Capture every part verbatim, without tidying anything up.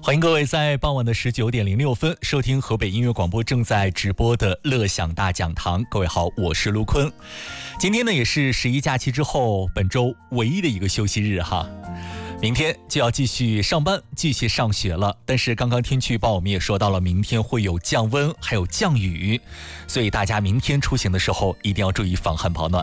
欢迎各位在傍晚的十九点零六分收听河北音乐广播正在直播的乐享大讲堂。各位好，我是卢坤。今天呢也是十一假期之后本周唯一的一个休息日哈，明天就要继续上班继续上学了。但是刚刚天气预报我们也说到了，明天会有降温还有降雨，所以大家明天出行的时候一定要注意防寒保暖。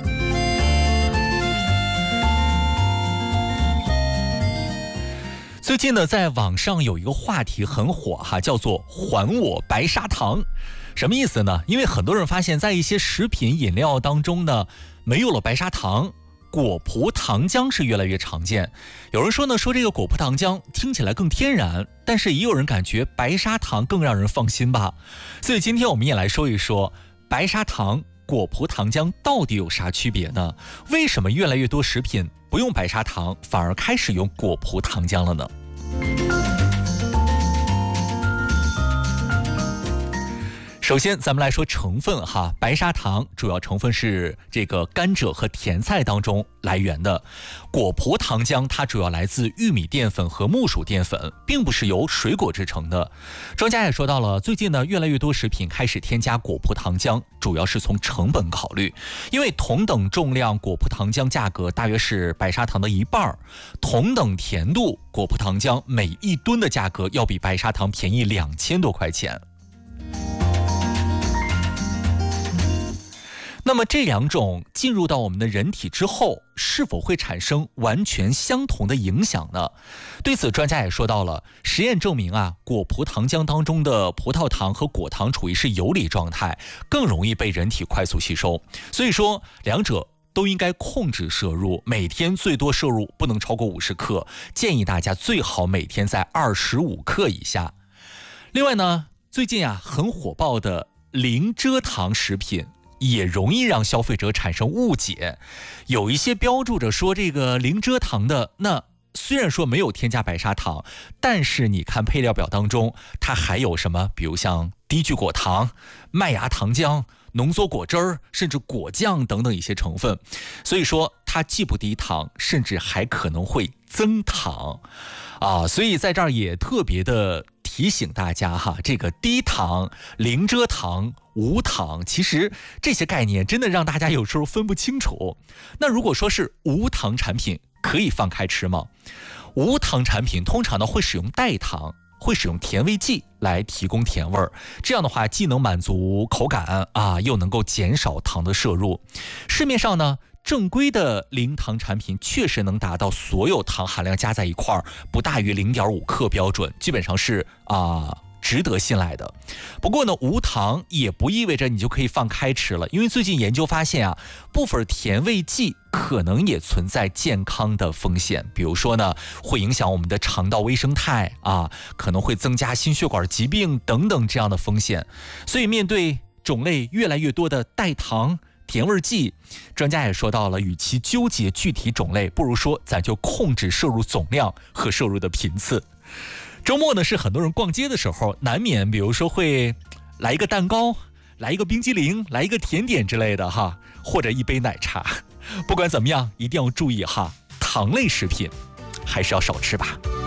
最近呢，在网上有一个话题很火哈，叫做还我白砂糖。什么意思呢？因为很多人发现在一些食品饮料当中呢，没有了白砂糖，果葡糖浆是越来越常见。有人说呢，说这个果葡糖浆听起来更天然，但是也有人感觉白砂糖更让人放心吧。所以今天我们也来说一说白砂糖、果葡糖浆到底有啥区别呢？为什么越来越多食品不用白砂糖，反而开始用果葡糖浆了呢？首先咱们来说成分哈，白砂糖主要成分是这个甘蔗和甜菜当中来源的，果葡糖浆它主要来自玉米淀粉和木薯淀粉，并不是由水果制成的。专家也说到了，最近呢越来越多食品开始添加果葡糖浆，主要是从成本考虑，因为同等重量果葡糖浆价格大约是白砂糖的一半，同等甜度果葡糖浆每一吨的价格要比白砂糖便宜两千多块钱。那么这两种进入到我们的人体之后，是否会产生完全相同的影响呢？对此专家也说到了，实验证明啊，果葡糖浆当中的葡萄糖和果糖处于是游离状态，更容易被人体快速吸收。所以说两者都应该控制摄入，每天最多摄入不能超过五十克，建议大家最好每天在二十五克以下。另外呢，最近啊很火爆的零蔗糖食品也容易让消费者产生误解，有一些标注着说这个零蔗糖的，那虽然说没有添加白砂糖，但是你看配料表当中它还有什么，比如像低聚果糖、麦芽糖浆、浓缩果汁儿，甚至果酱等等一些成分，所以说它既不低糖，甚至还可能会增糖啊，所以在这儿也特别的提醒大家哈，这个低糖、零蔗糖、无糖，其实这些概念真的让大家有时候分不清楚。那如果说是无糖产品，可以放开吃吗？无糖产品通常呢会使用代糖，会使用甜味剂来提供甜味儿，这样的话既能满足口感啊，又能够减少糖的摄入。市面上呢，正规的零糖产品确实能达到所有糖含量加在一块儿不大于 零点五克标准，基本上是啊值得信赖的。不过呢，无糖也不意味着你就可以放开吃了，因为最近研究发现啊，部分甜味剂可能也存在健康的风险，比如说呢，会影响我们的肠道微生态啊，可能会增加心血管疾病等等这样的风险。所以面对种类越来越多的代糖、甜味剂，专家也说到了，与其纠结具体种类，不如说咱就控制摄入总量和摄入的频次。周末呢是很多人逛街的时候，难免比如说会来一个蛋糕，来一个冰激凌，来一个甜点之类的哈，或者一杯奶茶。不管怎么样，一定要注意哈，糖类食品还是要少吃吧。